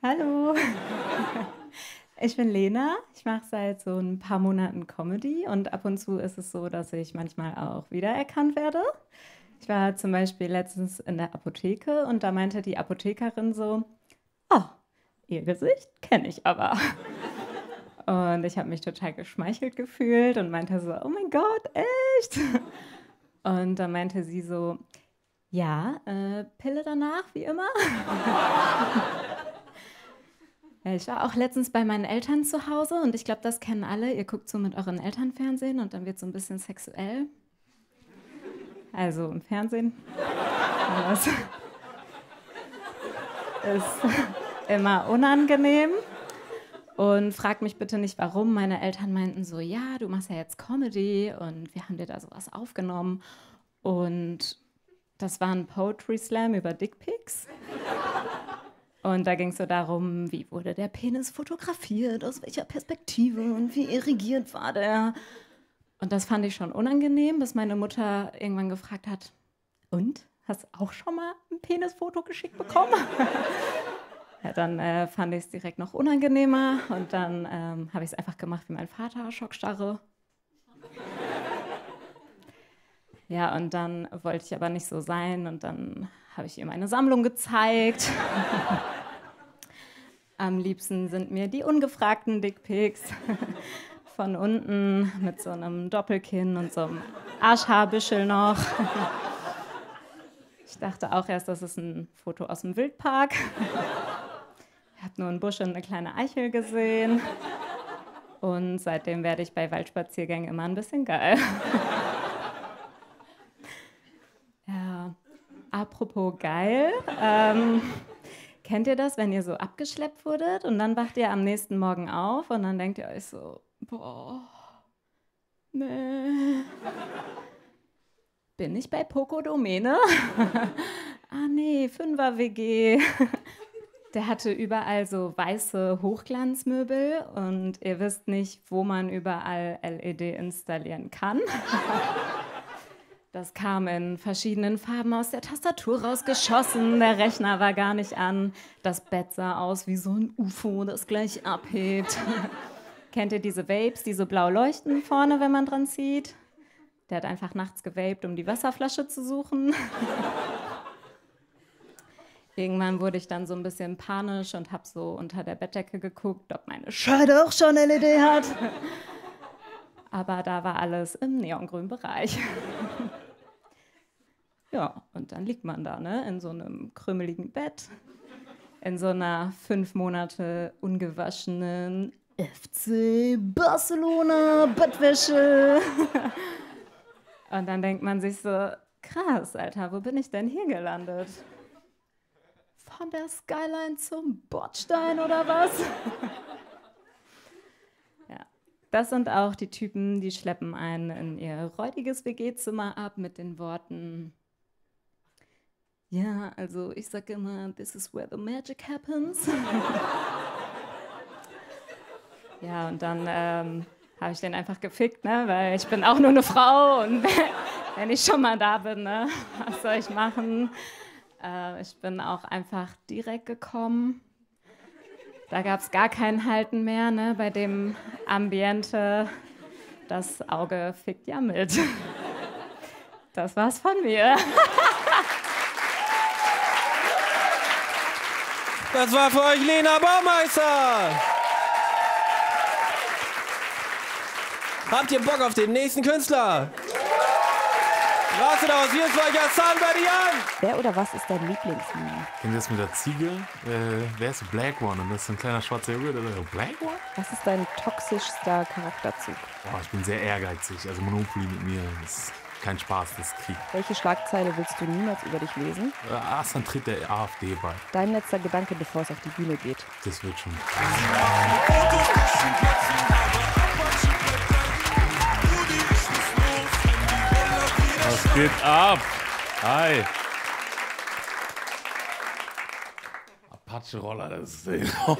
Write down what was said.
Hallo, ich bin Lena. Ich mache seit so ein paar Monaten Comedy und ab und zu ist es so, dass ich manchmal auch wiedererkannt werde. Ich war zum Beispiel letztens in der Apotheke und da meinte die Apothekerin so, oh, ihr Gesicht kenne ich aber. Und ich habe mich total geschmeichelt gefühlt und meinte so, oh mein Gott, echt? Und dann meinte sie so, ja, Pille danach, wie immer. Ja, ich war auch letztens bei meinen Eltern zu Hause und ich glaube, das kennen alle. Ihr guckt so mit euren Eltern Fernsehen und dann wird so ein bisschen sexuell. Also im Fernsehen. Das ist immer unangenehm. Und frag mich bitte nicht, warum. Meine Eltern meinten so, ja, du machst ja jetzt Comedy und wir haben dir da sowas aufgenommen. Und das war ein Poetry Slam über Dickpics. Und da ging es so darum, wie wurde der Penis fotografiert, aus welcher Perspektive und wie irrigiert war der. Und das fand ich schon unangenehm, bis meine Mutter irgendwann gefragt hat, und, hast du auch schon mal ein Penisfoto geschickt bekommen? Ja, dann fand ich es direkt noch unangenehmer und dann habe ich es einfach gemacht wie mein Vater, Schockstarre. Ja, und dann wollte ich aber nicht so sein und dann habe ich ihr meine Sammlung gezeigt. Am liebsten sind mir die ungefragten Dickpics von unten mit so einem Doppelkinn und so einem Arschhaarbüschel noch. Ich dachte auch erst, das ist ein Foto aus dem Wildpark. Ich habe nur einen Busch und eine kleine Eichel gesehen. Und seitdem werde ich bei Waldspaziergängen immer ein bisschen geil. Ja, apropos geil. Kennt ihr das, wenn ihr so abgeschleppt wurdet und dann wacht ihr am nächsten Morgen auf und dann denkt ihr euch so, boah, nee. Bin ich bei Poco Domene? Ah nee, 5er-WG. Der hatte überall so weiße Hochglanzmöbel und ihr wisst nicht, wo man überall LED installieren kann. Das kam in verschiedenen Farben aus der Tastatur rausgeschossen. Der Rechner war gar nicht an. Das Bett sah aus wie so ein UFO, das gleich abhebt. Kennt ihr diese Vapes, die so blau leuchten vorne, wenn man dran zieht? Der hat einfach nachts gewaped, um die Wasserflasche zu suchen. Irgendwann wurde ich dann so ein bisschen panisch und habe so unter der Bettdecke geguckt, ob meine Scheide auch schon LED hat. Aber da war alles im neongrünen Bereich. Ja, und dann liegt man da, ne, in so einem krümeligen Bett, in so einer 5 Monate ungewaschenen FC Barcelona Bettwäsche. Und dann denkt man sich so, krass, Alter, wo bin ich denn hier gelandet? Von der Skyline zum Bordstein oder was? Ja, das sind auch die Typen, die schleppen einen in ihr räudiges WG-Zimmer ab mit den Worten, ja, also ich sag immer, this is where the magic happens. Ja, und dann habe ich den einfach gefickt, ne? Weil ich bin auch nur eine Frau und wenn ich schon mal da bin, ne? Was soll ich machen? Ich bin auch einfach direkt gekommen. Da gab es gar kein Halten mehr, ne? Bei dem Ambiente. Das Auge fickt ja mit. Das war's von mir. Das war für euch Lena Baumeister. Habt ihr Bock auf den nächsten Künstler? Rastet aus, hier ist euch Hassan Badian. Wer oder was ist dein Lieblingsmeme? Kennt ihr das mit der Ziege? Wer ist Black One? Und das ist ein kleiner schwarzer Junge, der sagt, Black One? Was ist dein toxischster Charakterzug? Boah, ich bin sehr ehrgeizig. Also Monopoly mit mir ist kein Spaß, das ist Krieg. Welche Schlagzeile willst du niemals über dich lesen? Hassan tritt der AfD bei. Dein letzter Gedanke, bevor es auf die Bühne geht? Das wird schon. Was geht ab? Hi. Apache-Roller, das ist